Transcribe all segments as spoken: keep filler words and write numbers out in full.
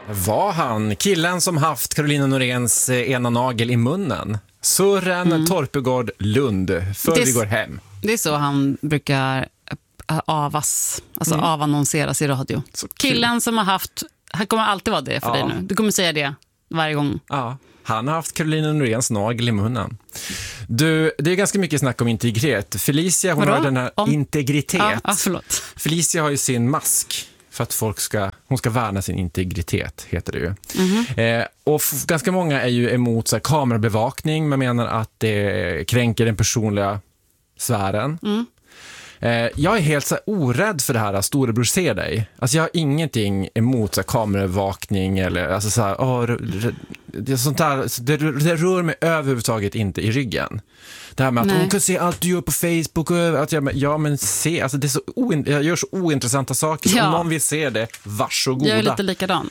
Var han killen som haft Carolina Noréns ena nagel i munnen? Sören mm. Torpegård Lund, för det, vi går hem. Det är så han brukar avas, alltså mm. avannonseras i radio. Så killen kul. Som har haft, han kommer alltid vara det för ja. dig nu. Du kommer säga det varje gång. Ja, han har haft Carolina Noréns nagel i munnen. Du, det är ganska mycket snack om integritet. Felicia, hon Vadå? har den här om? integritet. Ja, ja, förlåt. Felicia har ju sin mask för att folk ska, hon ska värna sin integritet, heter det ju. Mm-hmm. Eh, och f- ganska många är ju emot så här, kamerabevakning. Man menar att det kränker den personliga sfären. Mm. Eh, jag är helt så här, orädd för det här, storebror ser dig. Alltså jag har ingenting emot så här, kamerabevakning eller alltså så här, åh, r- r- det, sånt där, det, det rör mig överhuvudtaget inte i ryggen. Det här med att hon kan se allt du gör på Facebook och att jag, ja men se, alltså det är så oin, jag gör så ointressanta saker. Så ja. Om någon vill se det, varsågoda. Jag är lite likadan.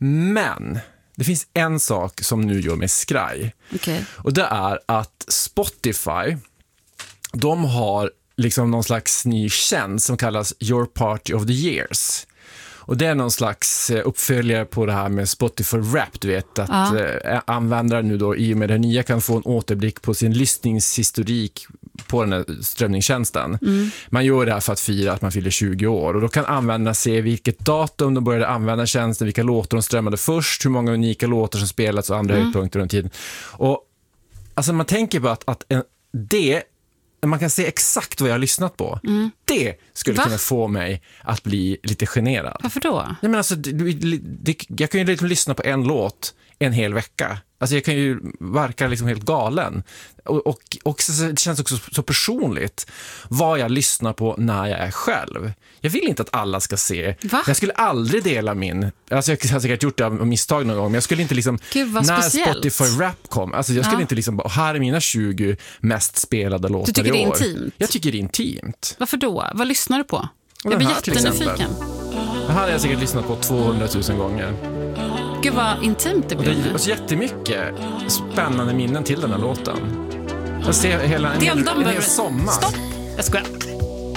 Men det finns en sak som nu gör mig skraj. Okay. Och det är att Spotify, de har liksom någon slags ny tjänst som kallas Your Party of the Years. Och det är någon slags uppföljare på det här med Spotify Rap, du vet, att ja. eh, användare nu då i och med det nya kan få en återblick på sin lyssningshistorik på den här strömningstjänsten. Mm. Man gör det här för att fira att man fyller tjugo år och då kan användarna se vilket datum de började använda tjänsten, vilka låtar de strömmade först, hur många unika låtar som spelats och andra mm. höjdpunkter under tiden. Och alltså man tänker på att, att en, det man kan se exakt vad jag har lyssnat på. Mm. Det skulle Va? kunna få mig att bli lite generad. Varför då? Nej, men alltså, det, det, jag kan ju liksom lyssna på en låt en hel vecka. Alltså jag kan ju verka liksom helt galen. Och, och, och det känns också så personligt vad jag lyssnar på när jag är själv. Jag vill inte att alla ska se. Va? Jag skulle aldrig dela min... Alltså jag har säkert gjort det av misstag någon gång, men jag skulle inte liksom... Gud, vad när speciellt. Spotify Rap kom, alltså jag skulle ja. inte liksom... Här är mina tjugo mest spelade låtar i år. Du tycker det är intimt? Jag tycker det är intimt. Varför då? Vad lyssnar du på? Jag blir jättenyfiken. Det här har jag säkert lyssnat på tvåhundratusen gånger. Gud vad intimt det blir. Och det är och så jättemycket spännande minnen till den här låten. Jag ser hela en, det hel, en hel behöver... sommar. Stopp! Jag skojar.